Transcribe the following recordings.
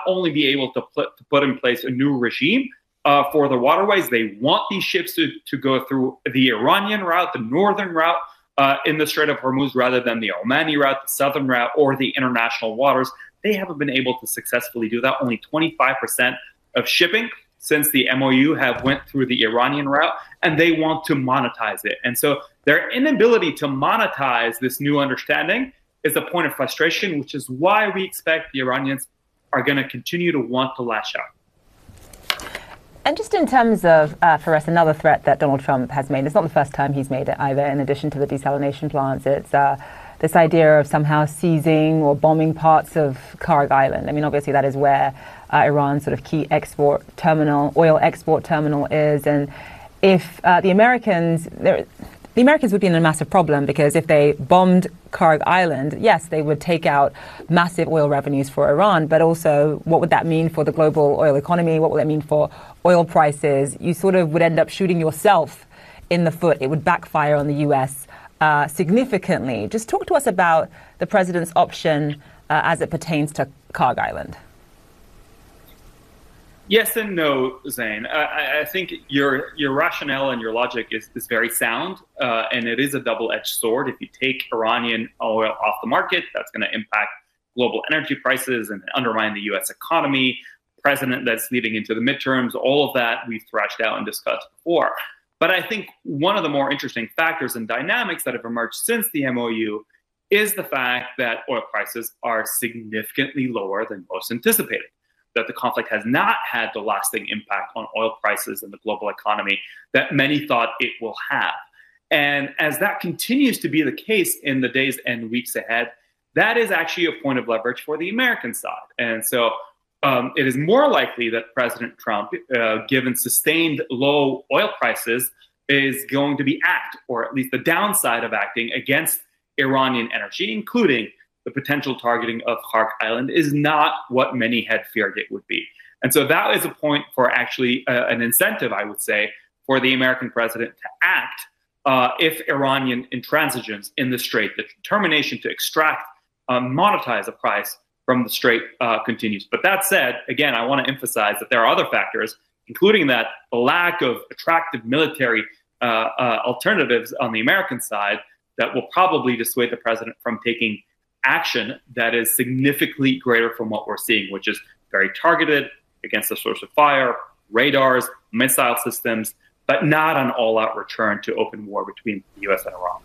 only be able to put in place a new regime for the waterways. They want these ships to go through the Iranian route, the northern route in the Strait of Hormuz, rather than the Omani route, the southern route, or the international waters. They haven't been able to successfully do that. Only 25% of shipping since the MOU have went through the Iranian route, and they want to monetize it. And so their inability to monetize this new understanding is a point of frustration, which is why we expect the Iranians are going to continue to want to lash out. And just in terms of, for us, another threat that Donald Trump has made, it's not the first time he's made it either, in addition to the desalination plants, it's this idea of somehow seizing or bombing parts of Kharg Island. I mean, obviously that is where Iran's sort of key export terminal, oil export terminal is. And if the Americans would be in a massive problem, because if they bombed Kharg Island, yes, they would take out massive oil revenues for Iran, but also what would that mean for the global oil economy? What would that mean for oil prices? You sort of would end up shooting yourself in the foot. It would backfire on the U.S. Significantly. Just talk to us about the president's option as it pertains to Kharg Island. Yes and no, Zain. I think your rationale and your logic is very sound, and it is a double-edged sword. If you take Iranian oil off the market, that's going to impact global energy prices and undermine the U.S. economy. President that's leading into the midterms, all of that we've thrashed out and discussed before. But I think one of the more interesting factors and dynamics that have emerged since the MOU is the fact that oil prices are significantly lower than most anticipated, that the conflict has not had the lasting impact on oil prices and the global economy that many thought it will have. And as that continues to be the case in the days and weeks ahead, that is actually a point of leverage for the American side. And so it is more likely that President Trump, given sustained low oil prices, is going to or at least the downside of acting against Iranian energy, including the potential targeting of Kharg Island, is not what many had feared it would be. And so that is a point for actually an incentive, I would say, for the American president to act if Iranian intransigence in the Strait, the determination to extract, monetize a price from the Strait continues. But that said, again, I want to emphasize that there are other factors, including that the lack of attractive military alternatives on the American side, that will probably dissuade the president from taking action that is significantly greater from what we're seeing, which is very targeted against the source of fire, radars, missile systems, but not an all-out return to open war between the U.S. and Iran.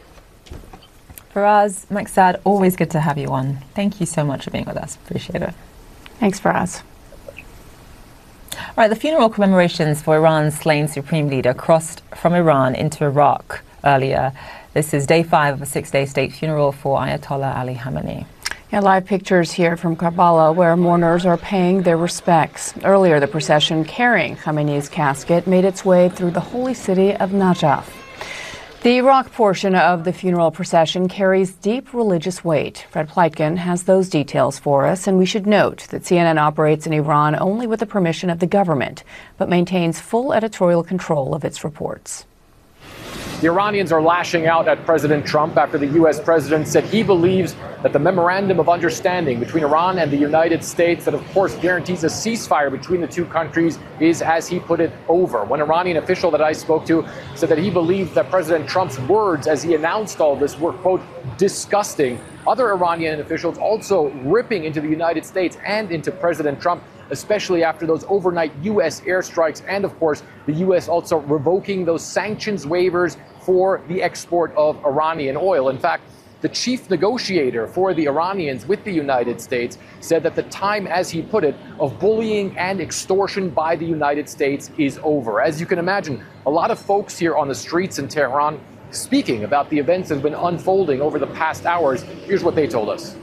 Faraz Maqsadh, always good to have you on. Thank you so much for being with us. Appreciate it. Thanks, Faraz. All right, the funeral commemorations for Iran's slain supreme leader crossed from Iran into Iraq earlier. This is day 5 of a 6-day state funeral for Ayatollah Ali Khamenei. Yeah, live pictures here from Karbala, where mourners are paying their respects. Earlier, the procession carrying Khamenei's casket made its way through the holy city of Najaf. The Iraq portion of the funeral procession carries deep religious weight. Fred Pleitgen has those details for us, and we should note that CNN operates in Iran only with the permission of the government, but maintains full editorial control of its reports. The Iranians are lashing out at President Trump after the U.S. president said he believes that the memorandum of understanding between Iran and the United States that, of course, guarantees a ceasefire between the two countries is, as he put it, over. One Iranian official that I spoke to said that he believed that President Trump's words as he announced all this were, quote, disgusting. Other Iranian officials also ripping into the United States and into President Trump, especially after those overnight U.S. airstrikes and, of course, the U.S. also revoking those sanctions waivers for the export of Iranian oil. In fact, the chief negotiator for the Iranians with the United States said that the time, as he put it, of bullying and extortion by the United States is over. As you can imagine, a lot of folks here on the streets in Tehran speaking about the events that have been unfolding over the past hours. Here's what they told us.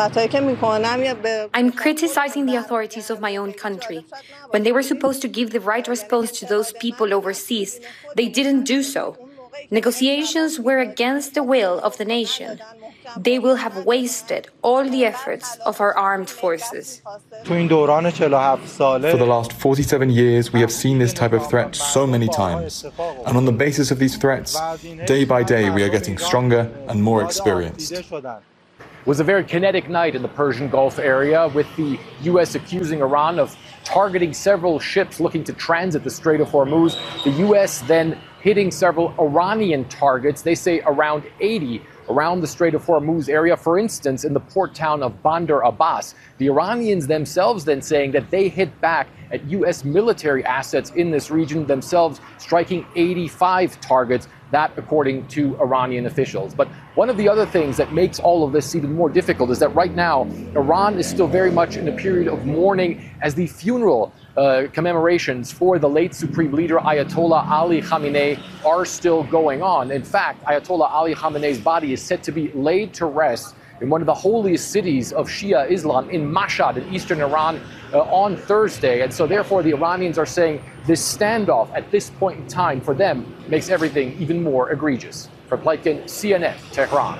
I'm criticizing the authorities of my own country. When they were supposed to give the right response to those people overseas, they didn't do so. Negotiations were against the will of the nation. They will have wasted all the efforts of our armed forces. For the last 47 years, we have seen this type of threat so many times. And on the basis of these threats, day by day, we are getting stronger and more experienced. was a very kinetic night in the Persian Gulf area, with the U.S. accusing Iran of targeting several ships looking to transit the Strait of Hormuz. The U.S. then hitting several Iranian targets, they say around 80, around the Strait of Hormuz area, for instance, in the port town of Bandar Abbas. The Iranians themselves then saying that they hit back at U.S. military assets in this region, themselves striking 85 targets, that according to Iranian officials. But one of the other things that makes all of this even more difficult is that right now, Iran is still very much in a period of mourning as the funeral commemorations for the late Supreme Leader Ayatollah Ali Khamenei are still going on. In fact, Ayatollah Ali Khamenei's body is set to be laid to rest in one of the holiest cities of Shia Islam in Mashhad in eastern Iran on Thursday. And so therefore the Iranians are saying this standoff at this point in time for them makes everything even more egregious. Fred Pleitgen, CNN, Tehran.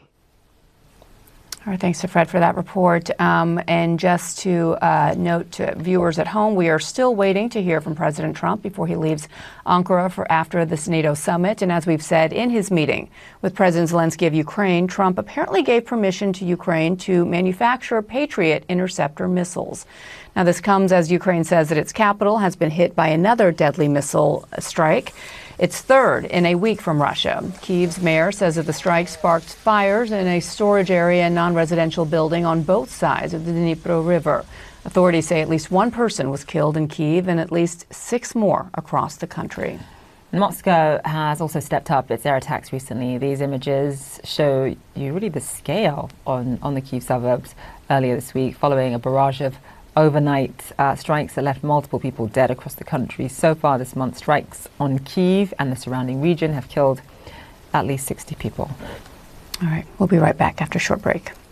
All right, thanks to Fred for that report. And just to note to viewers at home, we are still waiting to hear from President Trump before he leaves Ankara for after this NATO summit. And as we've said, in his meeting with President Zelensky of Ukraine, Trump apparently gave permission to Ukraine to manufacture Patriot interceptor missiles. Now, this comes as Ukraine says that its capital has been hit by another deadly missile strike. It's third in a week from Russia. Kyiv's mayor says that the strike sparked fires in a storage area and non-residential building on both sides of the Dnipro River. Authorities say at least one person was killed in Kyiv and at least 6 more across the country. Moscow has also stepped up its air attacks recently. These images show you really the scale on the Kyiv suburbs earlier this week, following a barrage of overnight strikes that left multiple people dead across the country. So far this month, strikes on Kyiv and the surrounding region have killed at least 60 people. All right, we'll be right back after a short break.